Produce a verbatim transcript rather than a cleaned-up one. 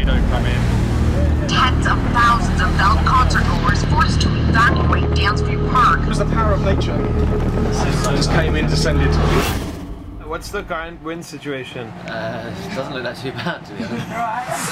they don't come in. Tens of thousands of Valve concert goers forced to evacuate Downsview Park. It was the power of nature. I just came in, descended. What's the current wind situation? Uh, doesn't look that too bad, to be honest.